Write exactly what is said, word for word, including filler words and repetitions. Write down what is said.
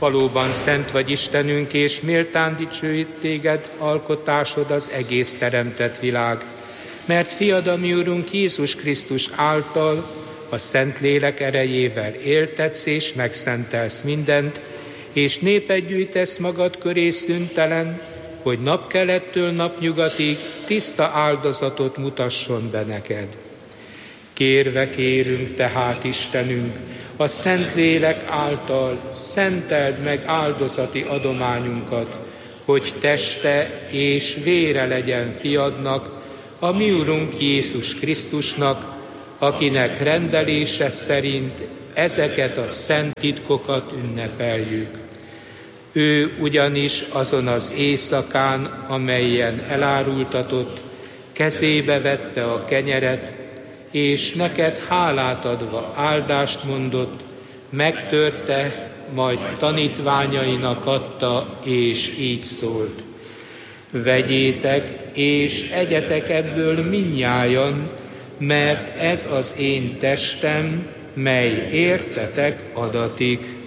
Valóban szent vagy Istenünk, és méltán dicsőít téged alkotásod az egész teremtett világ. Mert fiad, a mi Urunk Jézus Krisztus által, a Szentlélek erejével éltetsz és megszentelsz mindent, és népet gyűjtesz magad köré szüntelen, hogy napkelettől napnyugatig tiszta áldozatot mutasson be neked. Kérve kérünk tehát, Istenünk, a Szentlélek által szenteld meg áldozati adományunkat, hogy teste és vére legyen fiadnak, a mi Urunk Jézus Krisztusnak, akinek rendelése szerint ezeket a szent titkokat ünnepeljük. Ő ugyanis azon az éjszakán, amelyen elárultatott, kezébe vette a kenyeret, és neked hálát adva áldást mondott, megtörte, majd tanítványainak adta, és így szólt: vegyétek, és egyetek ebből mindnyájan, mert ez az én testem, mely értetek adatik.